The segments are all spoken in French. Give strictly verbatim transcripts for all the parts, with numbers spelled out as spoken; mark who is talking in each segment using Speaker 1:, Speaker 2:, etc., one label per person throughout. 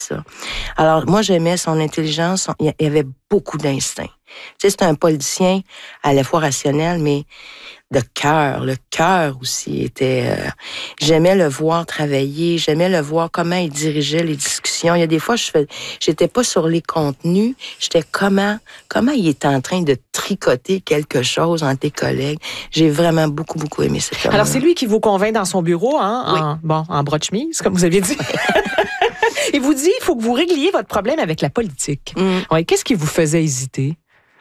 Speaker 1: ça. Alors, moi, j'aimais son intelligence. Son, il y avait beaucoup d'instinct. Tu sais, c'est un politicien à la fois rationnel, mais de cœur. Le cœur aussi était... Euh, j'aimais le voir travailler. J'aimais le voir comment il dirigeait les discussions. Il y a des fois, je fais, j'étais pas sur les contenus. J'étais comment, comment il était en train de tricoter quelque chose entre tes collègues. J'ai vraiment beaucoup, beaucoup aimé cet homme.
Speaker 2: Alors, c'est lui qui vous convainc dans son bureau, hein?
Speaker 1: Oui.
Speaker 2: En, bon, en bras de chemise, comme vous aviez dit. Il vous dit, il faut que vous régliez votre problème avec la politique.
Speaker 1: Mm.
Speaker 2: Ouais, qu'est-ce qui vous faisait hésiter?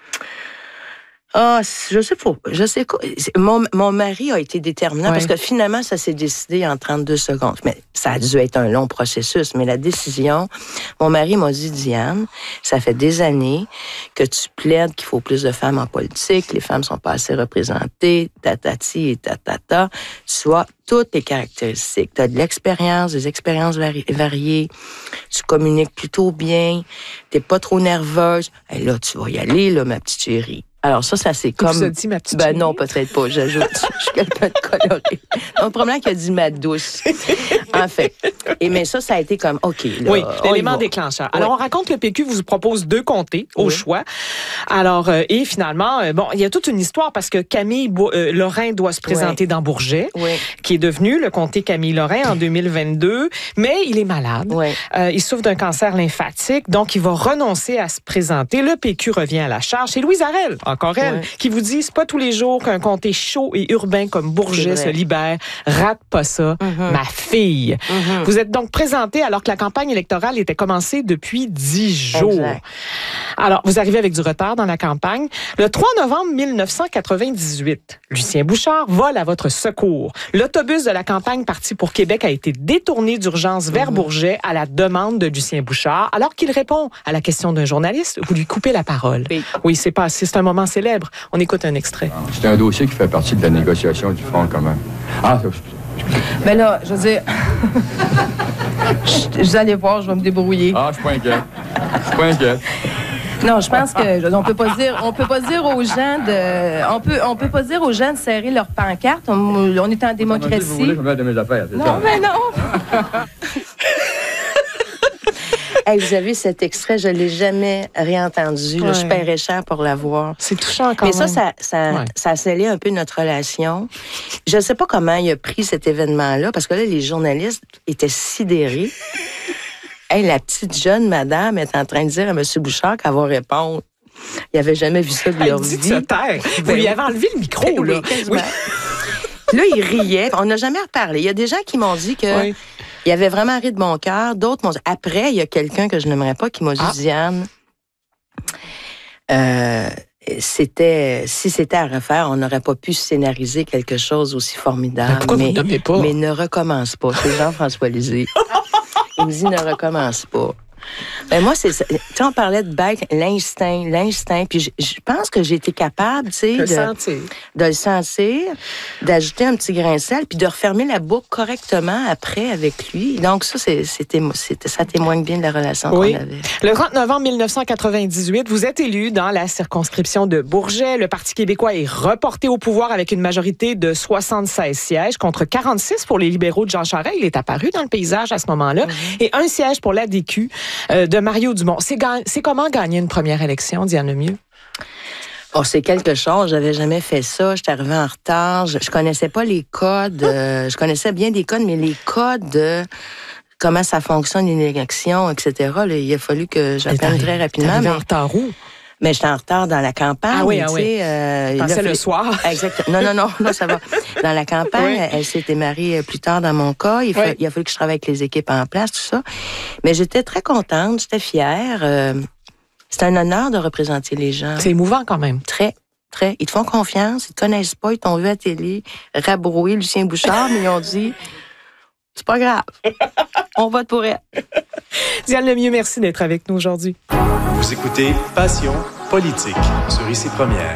Speaker 1: Ah, je sais pas. Je sais quoi. Mon, mon mari a été déterminant, ouais, parce que finalement, ça s'est décidé en trente-deux secondes. Mais ça a dû être un long processus. Mais la décision, mon mari m'a dit, Diane, ça fait des années que tu plaides qu'il faut plus de femmes en politique, les femmes sont pas assez représentées, tatati et tatata. Tu as toutes tes caractéristiques. Tu as de l'expérience, des expériences vari- variées, tu communiques plutôt bien, t'es pas trop nerveuse. Et là, tu vas y aller, là, ma petite chérie. Alors ça, ça c'est comme...
Speaker 2: Vous a dit ma petite
Speaker 1: Ben
Speaker 2: chérie?
Speaker 1: non, peut-être pas, j'ajoute. Je suis quelqu'un de coloré. Donc, probablement qu'il a dit ma douce. En fait. Et mais ça, ça a été comme, OK, là...
Speaker 2: Oui, l'élément déclencheur. Alors, oui. On raconte, le P Q vous propose deux comtés au oui. choix. Alors, euh, et finalement, euh, bon, il y a toute une histoire parce que Camille Bo- euh, Lorrain doit se présenter oui. dans Bourget, oui. qui est devenu le comté Camille Lorrain en deux mille vingt-deux, mais il est malade. Oui. Euh, il souffre d'un cancer lymphatique, donc il va renoncer à se présenter. Le P Q revient à la charge. C'est Louise Arel, encore elle, ouais. qui vous dit, c'est pas tous les jours qu'un comté chaud et urbain comme Bourget se libère. Rate pas ça, mm-hmm. ma fille. Mm-hmm. Vous êtes donc présenté alors que la campagne électorale était commencée depuis dix jours. Exact. Alors, vous arrivez avec du retard dans la campagne. Le trois novembre mille neuf cent quatre-vingt-dix-huit, Lucien Bouchard vole à votre secours. L'autobus de la campagne parti pour Québec a été détourné d'urgence mm-hmm. vers Bourget à la demande de Lucien Bouchard. Alors qu'il répond à la question d'un journaliste, vous lui coupez la parole. Oui, oui c'est pas, c'est un moment célèbre. On écoute un extrait.
Speaker 3: C'est un dossier qui fait partie de la négociation du Front commun. Ah,
Speaker 4: mais là, je veux dire, vous allez voir, je vais me débrouiller.
Speaker 3: Ah, je suis pas inquiet. Je suis pas inquiet.
Speaker 4: Non, je pense que on peut pas dire, on peut pas dire aux gens de, on peut, on peut pas dire aux gens de serrer leur pancarte. On, on est en démocratie.
Speaker 3: Vous voulez que je mette de mes affaires, c'est
Speaker 4: non,
Speaker 3: ça?
Speaker 4: mais non.
Speaker 1: Hey, vous avez cet extrait, je l'ai jamais réentendu. Ouais. Là, je paierais cher pour l'avoir.
Speaker 2: C'est touchant quand
Speaker 1: Mais
Speaker 2: même.
Speaker 1: Mais ça, ça, ça, ouais. ça a scellé un peu notre relation. Je ne sais pas comment il a pris cet événement-là, parce que là, les journalistes étaient sidérés. Hey, la petite jeune madame est en train de dire à M. Bouchard qu'elle va répondre. Il n'avait jamais vu ça de leur vie.
Speaker 2: Se taire. Vous ben, lui avez enlevé le micro,
Speaker 1: ben,
Speaker 2: là.
Speaker 1: Oui, là, il riait. On n'a jamais reparlé. Il y a des gens qui m'ont dit que... Oui. Il avait vraiment ri de mon cœur. D'autres m'ont dit... Après, il y a quelqu'un que je n'aimerais pas qui m'a dit, ah. Diane, euh, c'était, si c'était à refaire, on n'aurait pas pu scénariser quelque chose aussi formidable.
Speaker 2: Mais pourquoi
Speaker 1: mais,
Speaker 2: vous ne nommez pas?
Speaker 1: Mais ne recommence pas. C'est Jean-François Lisée. Il me dit, ne recommence pas. Ben moi, c'est ça. Tu sais, on parlait de bête, l'instinct, l'instinct. Puis je, je pense que j'ai été capable, tu sais, de,
Speaker 2: sentir.
Speaker 1: de le sentir, d'ajouter un petit grain de sel, puis de refermer la boucle correctement après avec lui. Donc ça, c'est, c'était, c'était, ça témoigne bien de la relation oui. qu'on avait.
Speaker 2: Le trente novembre mille neuf cent quatre-vingt-dix-huit, vous êtes élu dans la circonscription de Bourget. Le Parti québécois est reporté au pouvoir avec une majorité de soixante-seize sièges contre quarante-six pour les libéraux de Jean Charest. Il est apparu dans le paysage à ce moment-là. Mm-hmm. Et un siège pour l'A D Q. Euh, de Mario Dumont. C'est, ga- c'est comment gagner une première élection, Diane Lemieux?
Speaker 1: Oh, c'est quelque chose. J'avais jamais fait ça. J'étais arrivée en retard. Je, je connaissais pas les codes. Euh, je connaissais bien des codes, mais les codes de comment ça fonctionne une élection, et cetera. Là, il a fallu que j'apprenne très rapidement.
Speaker 2: T'es en retard où?
Speaker 1: Mais j'étais en retard dans la campagne.
Speaker 2: Ah oui, ah oui.
Speaker 1: Euh,
Speaker 2: Passais le soir.
Speaker 1: Exactement. Non, non, non, non, ça va. Dans la campagne, oui. Elle s'était mariée plus tard dans mon cas. Il, faut, oui. il a fallu que je travaille avec les équipes en place, tout ça. Mais j'étais très contente, j'étais fière. Euh, c'est un honneur de représenter les gens.
Speaker 2: C'est émouvant quand même.
Speaker 1: Très, très. Ils te font confiance, ils te connaissent pas, ils t'ont vu à la télé rabrouer Lucien Bouchard, mais ils ont dit... C'est pas grave. On vote pour elle.
Speaker 2: Diane Lemieux, merci d'être avec nous aujourd'hui.
Speaker 5: Vous écoutez Passion politique sur Ici Première.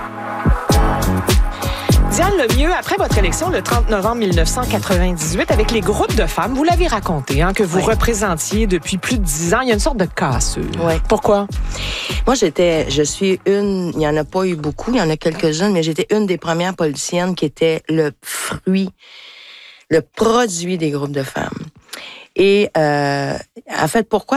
Speaker 2: Diane Lemieux, après votre élection le trente novembre mille neuf cent quatre-vingt-dix-huit, avec les groupes de femmes, vous l'avez raconté, hein, que vous oui. représentiez depuis plus de dix ans. Il y a une sorte de cassure.
Speaker 1: Oui.
Speaker 2: Pourquoi?
Speaker 1: Moi, j'étais, je suis une, il n'y en a pas eu beaucoup, il y en a quelques-unes, mais j'étais une des premières politiciennes qui était le fruit, le produit des groupes de femmes. Et euh, en fait, pourquoi